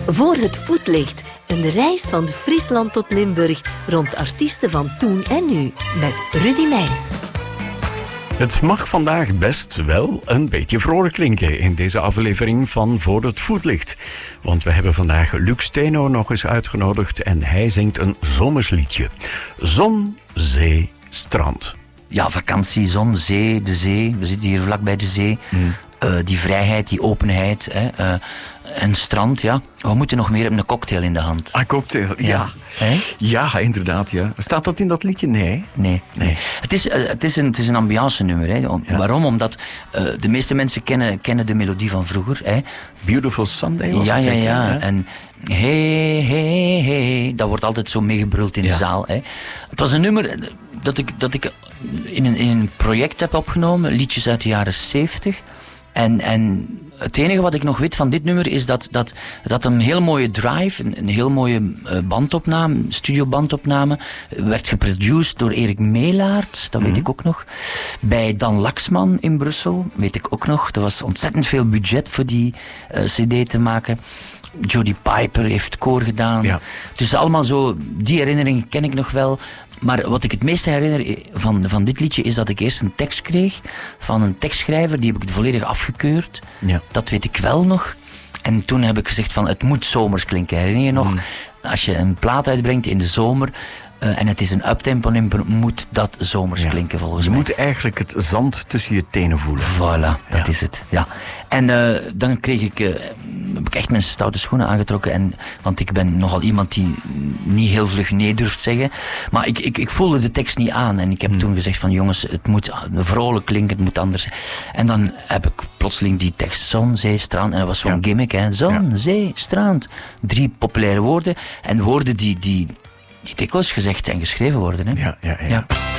Voor het voetlicht. Een reis van Friesland tot Limburg rond artiesten van toen en nu. Met Rudy Meijns. Het mag vandaag best wel een beetje vrolijk klinken in deze aflevering van Voor het Voetlicht. Want we hebben vandaag Luc Steno nog eens uitgenodigd en hij zingt een zomersliedje. Zon, zee, strand. Ja, vakantie, zon, zee, de zee. We zitten hier vlak bij de zee. Die vrijheid, die openheid. En strand, ja. We moeten nog meer hebben, een cocktail in de hand. Een cocktail, ja. Ja, inderdaad, ja. Staat dat in dat liedje? Nee. Het is een ambiance nummer. Hè. Waarom? Omdat de meeste mensen kennen de melodie van vroeger. Hè. Beautiful Sunday was het zeker, ja. hè? En hey, dat wordt altijd zo meegebruld in de zaal. Hè. Het was een nummer dat ik in een project heb opgenomen. Liedjes uit de jaren 70. En het enige wat ik nog weet van dit nummer is dat een heel mooie drive, een heel mooie bandopname, studiobandopname, werd geproduceerd door Erik Meelaert, dat weet ik ook nog. Bij Dan Laxman in Brussel, weet ik ook nog. Er was ontzettend veel budget voor die cd te maken. Jodie Piper heeft koor gedaan. Ja. Dus allemaal zo, die herinneringen ken ik nog wel. Maar wat ik het meeste herinner van dit liedje is dat ik eerst een tekst kreeg van een tekstschrijver, die heb ik volledig afgekeurd. Ja. Dat weet ik wel nog. En toen heb ik gezegd van het moet zomers klinken. Herinner je nog? Als je een plaat uitbrengt in de zomer en het is een uptempo nummer, moet dat zomers klinken volgens mij. Je moet eigenlijk het zand tussen je tenen voelen. Voilà, dat is het. Ja. En dan heb ik echt mijn stoute schoenen aangetrokken. Want ik ben nogal iemand die niet heel vlug nee durft zeggen. Maar ik voelde de tekst niet aan. En ik heb toen gezegd van jongens, het moet vrolijk klinken, het moet anders. En dan heb ik plotseling die tekst zon, zee, strand. En dat was zo'n gimmick. Hè. Zon, zee, strand. 3 populaire woorden. En woorden die dikwijls gezegd en geschreven worden. Hè. Ja.